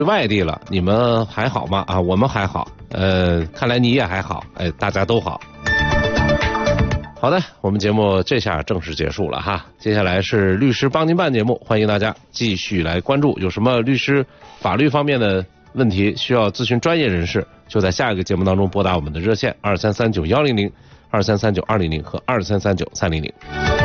外地了，你们还好吗？啊，我们还好。看来你也还好。大家都好。好的，我们节目这下正式结束了哈。接下来是律师帮您办节目，欢迎大家继续来关注。有什么律师法律方面的问题需要咨询专业人士，就在下一个节目当中拨打我们的热线2339-100、2339-200和2339-300。